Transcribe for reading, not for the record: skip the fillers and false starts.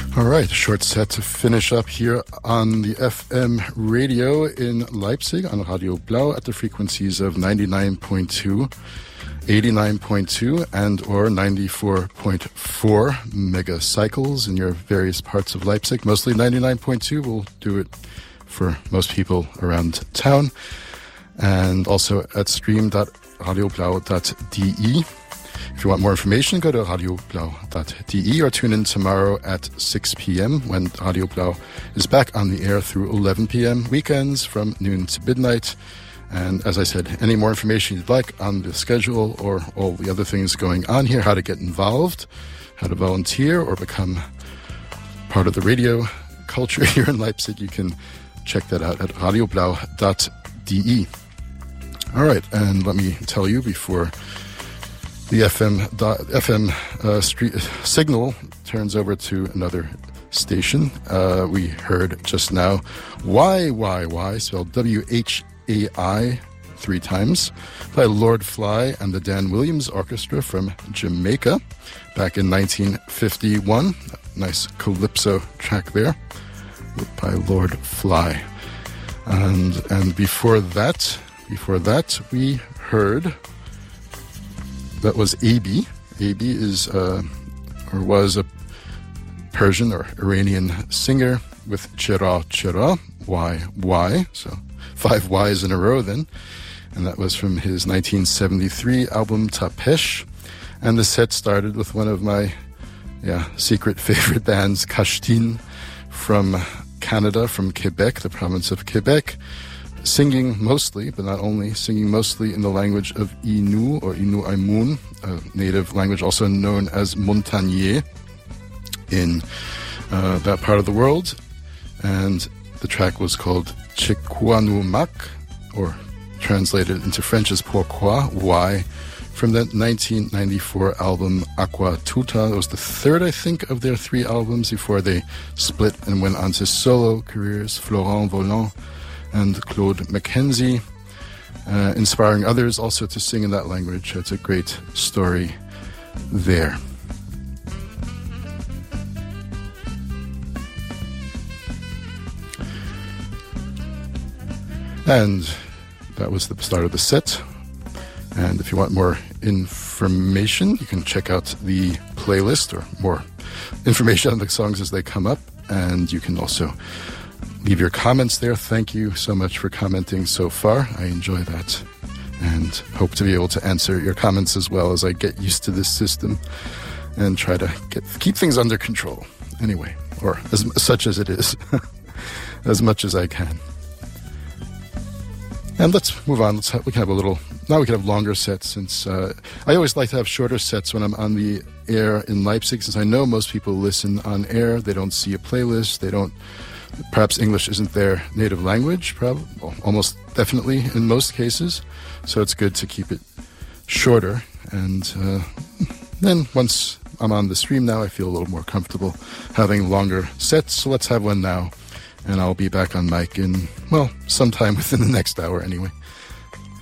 All right, short set to finish up here on the FM radio in Leipzig on Radio Blau at the frequencies of 99.2, 89.2, and or 94.4 megacycles in your various parts of Leipzig. Mostly 99.2 will do it for most people around town. And also at stream.radioblau.de. If you want more information, go to radioblau.de or tune in tomorrow at 6 p.m. when Radio Blau is back on the air through 11 p.m. weekends from noon to midnight. And as I said, any more information you'd like on the schedule or all the other things going on here, how to get involved, how to volunteer or become part of the radio culture here in Leipzig, you can check that out at radioblau.de. All right, and let me tell you before the FM street signal turns over to another station. We heard just now Why, spelled W-H-A-I 3 times, by Lord Fly and the Dan Williams Orchestra from Jamaica back in 1951. Nice calypso track there by Lord Fly. And before that we heard... That was Abi. Abi is or was a Persian or Iranian singer with Chera Chera, why, so 5 Y's in a row then. And that was from his 1973 album Tapesh. And the set started with one of my secret favorite bands, Kashtin, from Canada, from Quebec, the province of Quebec. Singing mostly, but not only, singing mostly in the language of Innu or Innu Aimun, a native language also known as Montagnais in that part of the world. And the track was called Chekwanumak, or translated into French as Pourquoi, Why, from the 1994 album Aqua Tuta. It was the third, I think, of their 3 albums before they split and went on to solo careers, Florent Volant and Claude Mackenzie, inspiring others also to sing in that language. It's a great story there. And that was the start of the set. And if you want more information, you can check out the playlist or more information on the songs as they come up. And you can also leave your comments there. Thank you so much for commenting so far. I enjoy that and hope to be able to answer your comments as well as I get used to this system and try to keep things under control. Anyway, or such as it is, as much as I can. And let's move on. We can have longer sets since I always like to have shorter sets when I'm on the air in Leipzig, since I know most people listen on air. They don't see a playlist. Perhaps English isn't their native language, almost definitely in most cases. So it's good to keep it shorter. And then once I'm on the stream now, I feel a little more comfortable having longer sets. So let's have one now. And I'll be back on mic in, sometime within the next hour anyway.